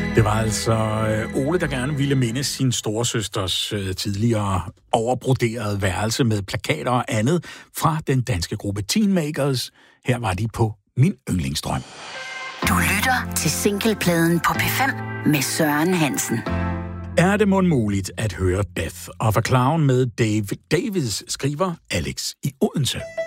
Det var altså Ole, der gerne ville minde sin storesøsters tidligere overbroderede værelse med plakater og andet fra den danske gruppe Teenmakers. Her var de på Min Yndlingsdrøm. Du lytter til Singlepladen på P5 med Søren Hansen. Er det mon muligt at høre Death of a Clown med David Davids, skriver Alex i Odense.